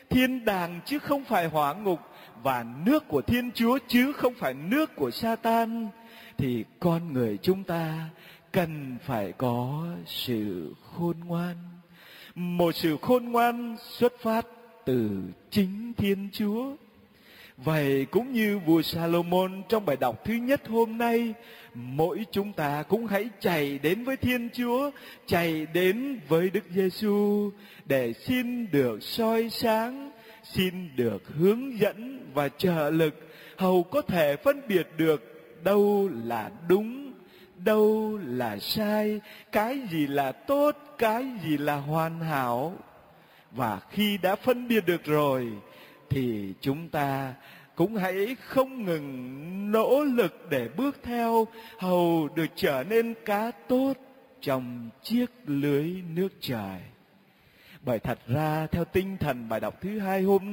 thiên đàng chứ không phải hỏa ngục, và nước của Thiên Chúa chứ không phải nước của Sa-tan, thì con người chúng ta cần phải có sự khôn ngoan. Một sự khôn ngoan xuất phát từ chính Thiên Chúa. Vậy cũng như vua Salomon trong bài đọc thứ nhất hôm nay, mỗi chúng ta cũng hãy chạy đến với Thiên Chúa, chạy đến với Đức Giêsu để xin được soi sáng, xin được hướng dẫn và trợ lực, hầu có thể phân biệt được đâu là đúng, đâu là sai, cái gì là tốt, cái gì là hoàn hảo. Và khi đã phân biệt được rồi thì chúng ta cũng hãy không ngừng nỗ lực để bước theo, hầu được trở nên cá tốt trong chiếc lưới nước trời. Bởi thật ra theo tinh thần bài đọc thứ hai hôm nay,